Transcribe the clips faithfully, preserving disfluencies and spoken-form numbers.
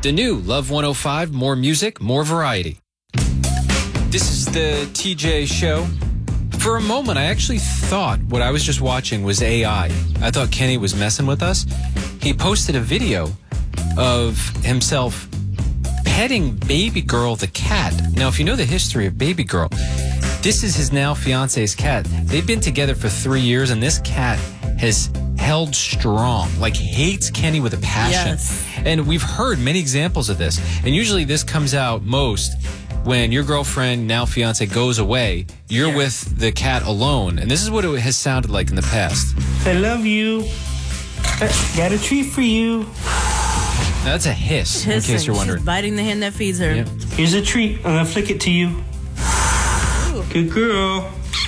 The new Love one oh five, more music, more variety. This is the T J Show. For a moment, I actually thought what I was just watching was A I. I thought Kenny was messing with us. He posted a video of himself petting Baby Girl the cat. Now, if you know the history of Baby Girl, this is his now fiance's cat. They've been together for three years, and this cat has held strong, like hates Kenny with a passion. Yes. And we've heard many examples of this. And usually this comes out most when your girlfriend, now fiance, goes away. You're yes. with the cat alone. And this is what it has sounded like in the past. I love you. Got a treat for you. Now, that's a hiss, Hissing. in case you're wondering. She's biting the hand that feeds her. Yeah. Here's a treat. I'm going to flick it to you. Ooh. Good girl.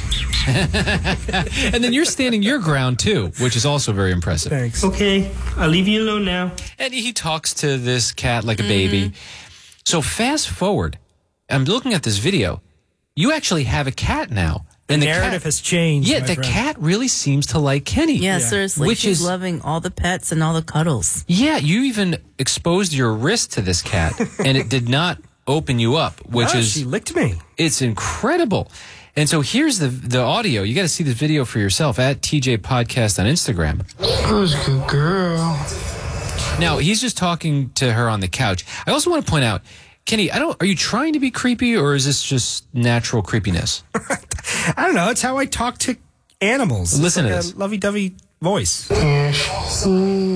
And then you're standing your ground, too, which is also very impressive. Thanks. Okay, I'll leave you alone now. And he talks to this cat like a baby. Mm-hmm. So fast forward. I'm looking at this video. You actually have a cat now. The, and the narrative cat, has changed. Yeah, the friend. cat really seems to like Kenny. Yeah, Yeah. seriously. Which She's is loving all the pets and all the cuddles. Yeah, you even exposed your wrist to this cat, and it did not open you up, which Oh, is she licked me. It's incredible. And so here's the the audio. You got to see this video for yourself at T J Podcast on Instagram. Who's a good girl? Now, he's just talking to her on the couch. I also want to point out, Kenny, I don't. Are you trying to be creepy, or is this just natural creepiness? I don't know. It's how I talk to animals. Listen it's to like this. a lovey-dovey voice. Yes.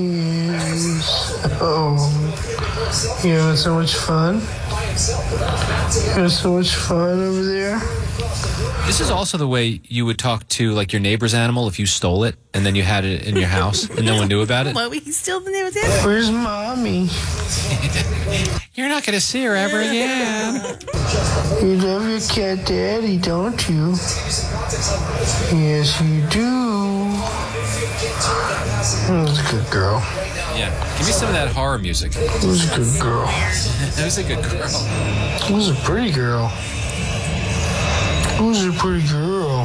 Oh, you having so much fun? You having so much fun over there? This is also the way you would talk to like your neighbor's animal if you stole it and then you had it in your house and no one knew about it. Why would he steal the name of his Where's mommy? You're not going to see her ever again. You love your cat daddy, don't you? Yes, you do. That's a good girl. Yeah, give me some of that horror music. Who's a good girl? That was a good girl. Who's a pretty girl? Who's a pretty girl?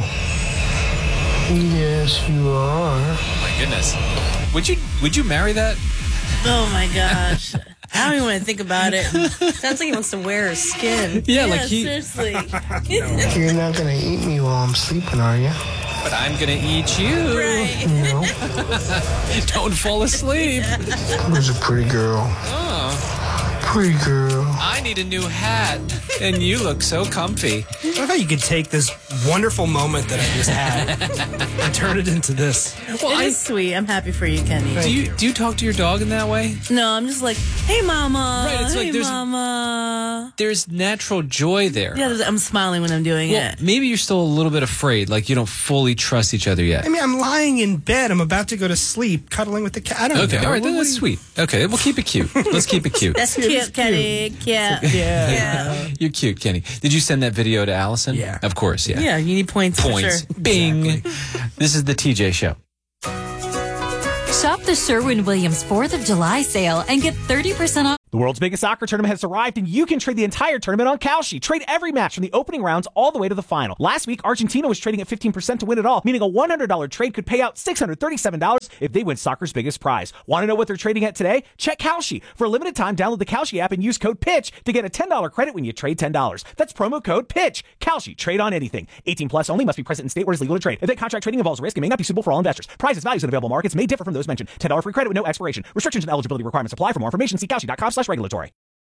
Yes, you are. Oh my goodness. Would you would you marry that? Oh my gosh. I don't even want to think about it. Sounds like he wants to wear her skin. Yeah, like he- seriously. You're not gonna eat me while I'm sleeping, are you? But I'm gonna eat you. Right. No. Don't fall asleep. Who's a pretty girl? Oh, Pretty girl. I need a new hat, and you look so comfy. I love how you could take this wonderful moment that I just had and turn it into this. Well, It I, is sweet. I'm happy for you, Kenny. do you do you talk to your dog in that way? No, I'm just like, hey, mama. Right, it's hey, like there's- mama. There's natural joy there. Yeah, I'm smiling when I'm doing Well, it. maybe you're still a little bit afraid, like you don't fully trust each other yet. I mean, I'm lying in bed. I'm about to go to sleep, cuddling with the cat. I don't Okay, know. all right, then What- that's sweet. Okay, we'll keep it cute. Let's keep it cute. That's Cute, cute, it's Kenny. Cute. Yeah. Yeah. You're cute, Kenny. Did you send that video to Allison? Yeah. Of course, yeah. Yeah, you need points, Points. for sure. Bing. This is the T J Show. Shop the Sherwin-Williams fourth of July sale and get thirty percent off. The world's biggest soccer tournament has arrived, and you can trade the entire tournament on Kalshi. Trade every match from the opening rounds all the way to the final. Last week, Argentina was trading at fifteen percent to win it all, meaning a one hundred dollars trade could pay out six hundred thirty-seven dollars if they win soccer's biggest prize. Want to know what they're trading at today? Check Kalshi. For a limited time, download the Kalshi app and use code PITCH to get a ten dollars credit when you trade ten dollars. That's promo code PITCH. Kalshi. Trade on anything. eighteen plus only. Must be present in state where it's legal to trade. Event contract trading involves risk and may not be suitable for all investors. Prizes, values, and available markets may differ from those mentioned. ten dollars free credit with no expiration. Restrictions and eligibility requirements apply. For more information, see Kalshi.com slash regulatory.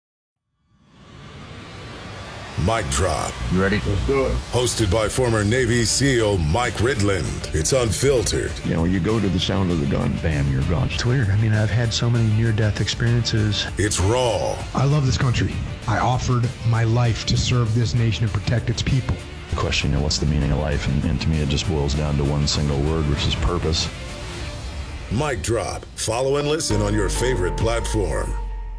Mic Drop. You ready? Let's do it. Hosted by former Navy SEAL Mike Ridland. It's unfiltered. You know, you go to the sound of the gun, bam, you're gone. It's weird. I mean, I've had so many near-death experiences. It's raw. I love this country. I offered my life to serve this nation and protect its people. The question, you know, what's the meaning of life? And, and to me, it just boils down to one single word, which is purpose. Mic Drop. Follow and listen on your favorite platform.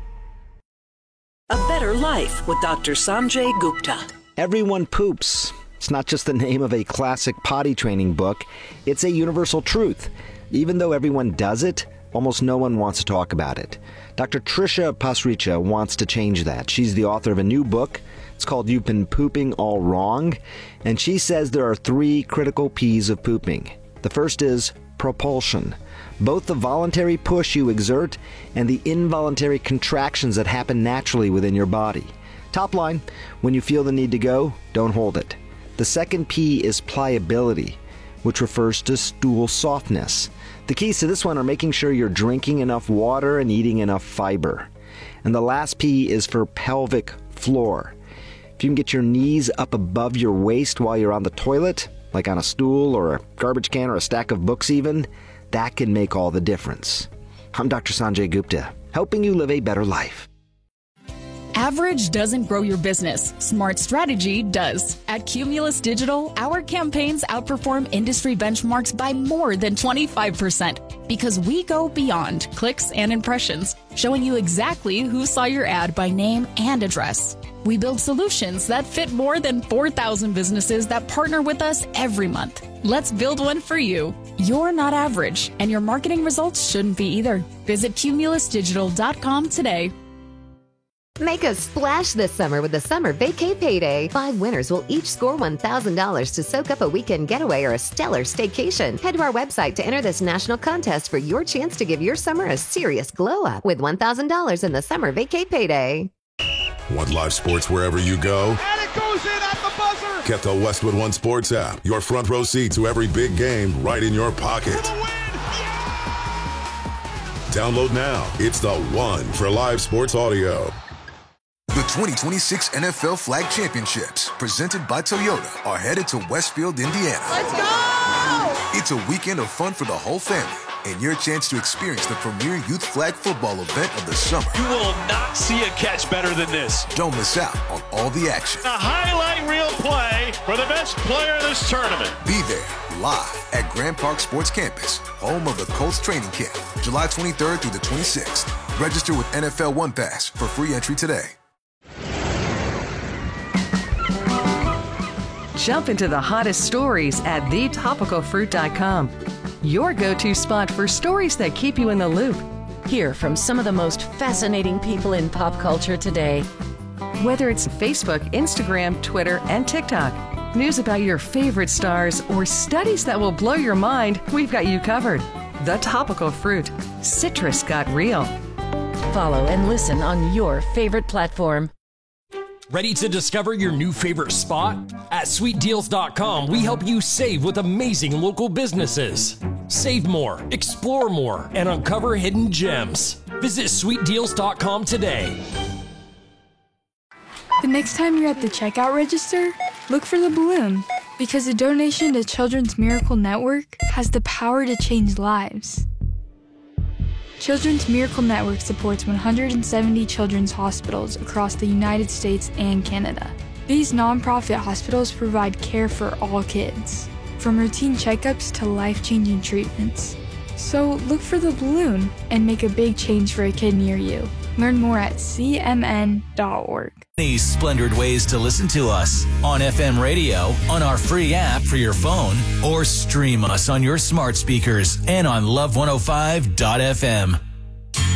A Better Life with Doctor Sanjay Gupta. Everyone poops. It's not just the name of a classic potty training book. It's a universal truth. Even though everyone does it, almost no one wants to talk about it. Doctor Trisha Pasricha wants to change that. She's the author of a new book. It's called You've Been Pooping All Wrong. And she says there are three critical P's of pooping. The first is propulsion. both the voluntary push you exert and the involuntary contractions that happen naturally within your body. Top line, when you feel the need to go, don't hold it. The second P is pliability, which refers to stool softness. The keys to this one are making sure you're drinking enough water and eating enough fiber. And the last P is for pelvic floor. If you can get your knees up above your waist while you're on the toilet, like on a stool or a garbage can or a stack of books even, that can make all the difference. I'm Doctor Sanjay Gupta, helping you live a better life. Average doesn't grow your business. Smart strategy does. At Cumulus Digital, our campaigns outperform industry benchmarks by more than twenty-five percent because we go beyond clicks and impressions, showing you exactly who saw your ad by name and address. We build solutions that fit more than four thousand businesses that partner with us every month. Let's build one for you. You're not average, and your marketing results shouldn't be either. Visit cumulus digital dot com today. Make a splash this summer with the Summer Vacay Payday. Five winners will each score one thousand dollars to soak up a weekend getaway or a stellar staycation. Head to our website to enter this national contest for your chance to give your summer a serious glow-up with one thousand dollars in the Summer Vacay Payday. Want live sports wherever you go? And it goes in at the buzzer! Get the Westwood One Sports app. Your front row seat to every big game right in your pocket. Download now. It's the one for live sports audio. The twenty twenty-six N F L Flag Championships, presented by Toyota, are headed to Westfield, Indiana. Let's go! It's a weekend of fun for the whole family and your chance to experience the premier youth flag football event of the summer. You will not see a catch better than this. Don't miss out on all the action. A highlight reel play for the best player of this tournament. Be there live at Grand Park Sports Campus, home of the Colts training camp, July twenty-third through the twenty-sixth. Register with N F L One Pass for free entry today. Jump into the hottest stories at the topical fruit dot com. Your go-to spot for stories that keep you in the loop. Hear from some of the most fascinating people in pop culture today. Whether it's Facebook, Instagram, Twitter, and TikTok, news about your favorite stars, or studies that will blow your mind, we've got you covered. The Topical Fruit. Citrus got real. Follow and listen on your favorite platform. Ready to discover your new favorite spot? At sweet deals dot com, we help you save with amazing local businesses. Save more, explore more, and uncover hidden gems. Visit sweet deals dot com today. The next time you're at the checkout register, look for the balloon, because a donation to Children's Miracle Network has the power to change lives. Children's Miracle Network supports one hundred seventy children's hospitals across the United States and Canada. These nonprofit hospitals provide care for all kids, from routine checkups to life-changing treatments. So look for the balloon and make a big change for a kid near you. Learn more at c m n dot org. Many splendid ways to listen to us on F M radio, on our free app for your phone, or stream us on your smart speakers and on love one oh five dot f m.